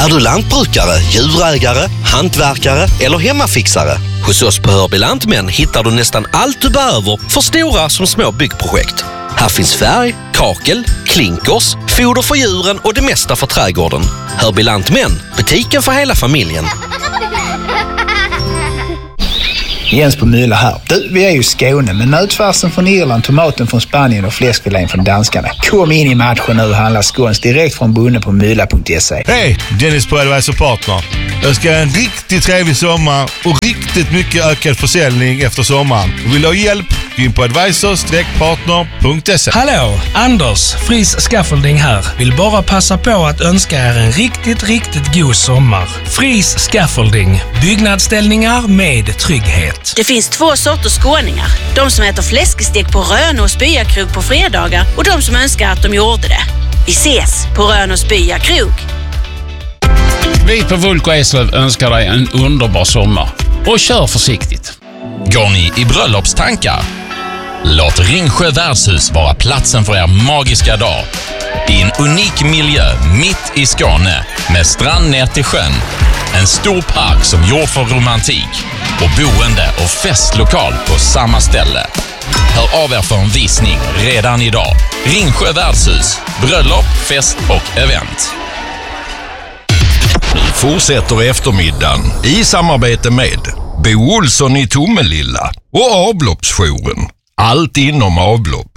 Är du lantbrukare, djurägare, hantverkare eller hemmafixare? Hos oss på Hörby Lantmän hittar du nästan allt du behöver för stora som små byggprojekt. Här finns färg, kakel, klinkers, foder för djuren och det mesta för trädgården. Hörby Lantmän, butiken för hela familjen. Jens på Müller här. Du, vi är ju i Skåne, men nötfärsen från Irland, tomaten från Spanien och fläskfilén från danskarna. Kom in i matchen nu och handla skåns direkt från bonden på mylla.se. Hej, Dennis på Advisor Partner. Jag ska ha en riktigt trevlig sommar och riktigt mycket ökad försäljning efter sommaren. Vill du ha hjälp? Gå in på advisor-partner.se. Hallå, Anders, Fris Scaffolding här. Vill bara passa på att önska er en riktigt god sommar. Fris Scaffolding, byggnadsställningar med trygghet. Det finns 2 sorters skåningar. De som äter fläskestek på Rönne och Spyakrog på fredagar och de som önskar att de gjorde det. Vi ses på Rönne och Spyakrog. Vi på Vulko Eslöv önskar dig en underbar sommar. Och kör försiktigt. Går ni i bröllopstankar? Låt Ringsjö värdshus vara platsen för er magiska dag. I en unik miljö mitt i Skåne med strand ner till sjön. En stor park som gjord för romantik och boende och festlokal på samma ställe. Hör av er för en visning redan idag. Ringsjö värdshus, bröllop, fest och event. Nu fortsätter eftermiddagen i samarbete med Bo Olsson i Tomelilla och avloppsjouren. Allt inom avlopp.